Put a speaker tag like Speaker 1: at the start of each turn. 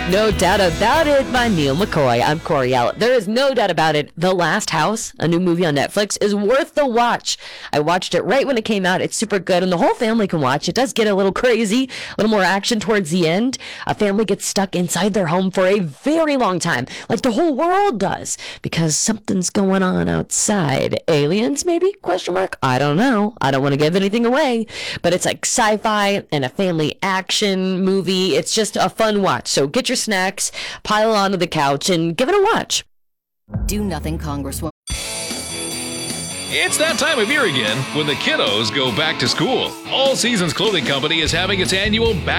Speaker 1: No doubt about it by Neil McCoy. I'm Coriel. There is no doubt about it. The Last House, a new movie on Netflix, is worth the watch. I watched it right when it came out. It's super good, and the whole family can watch. It does get a little crazy, a little more action towards the end. A family gets stuck inside their home for a very long time, like the whole world does, because something's going on outside. Aliens, maybe? Question mark? I don't know. I don't want to give anything away, but it's like sci-fi and a family action movie. It's just a fun watch. So get your snacks, pile onto the couch, and give it a watch.
Speaker 2: Do nothing, Congresswoman.
Speaker 3: It's that time of year again when the kiddos go back to school. All Seasons Clothing Company is having its annual back